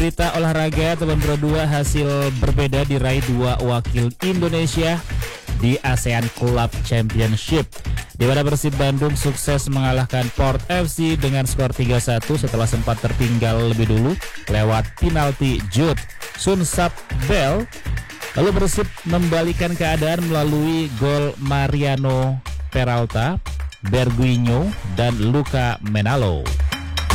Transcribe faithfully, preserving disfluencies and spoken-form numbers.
berita olahraga teman Pro dua, hasil berbeda diraih dua wakil Indonesia di ASEAN Club Championship, di mana Persib Bandung sukses mengalahkan Port F C dengan skor tiga satu setelah sempat tertinggal lebih dulu lewat penalti Jude Sunsap-Bell. Lalu Persib membalikan keadaan melalui gol Mariano Peralta, Berguinho, dan Luka Menalo.